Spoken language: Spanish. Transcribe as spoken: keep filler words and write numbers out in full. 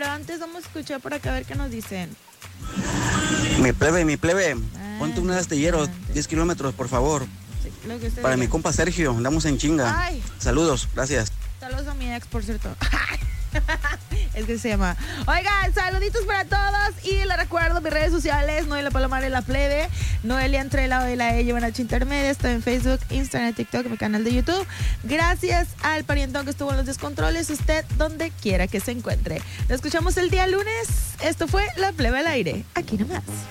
pero antes vamos a escuchar por acá a ver qué nos dicen. Mi plebe, mi plebe, Ah, ponte un astillero, adelante. diez kilómetros, por favor. Sí, lo que usted Para diga. mi compa Sergio, andamos en chinga. Ay. Saludos, gracias. Saludos a mi ex, por cierto. Es que se llama. Oigan, saluditos para todos. Y les recuerdo mis redes sociales: Noelia Palomar y la Plebe, Noelia entre el lado y la E llevan H intermedia. Estoy en Facebook, Instagram, TikTok, mi canal de YouTube. Gracias al parientón que estuvo en los descontroles. Usted donde quiera que se encuentre. Nos escuchamos el día lunes. Esto fue La Plebe al aire. Aquí nomás.